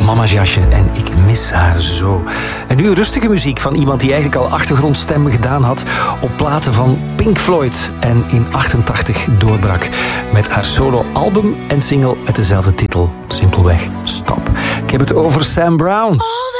Mama's jasje en ik mis haar zo. En nu rustige muziek van iemand die eigenlijk al achtergrondstemmen gedaan had op platen van Pink Floyd en in 88 doorbrak met haar solo-album en single met dezelfde titel. Simpelweg Stop. Ik heb het over Sam Brown.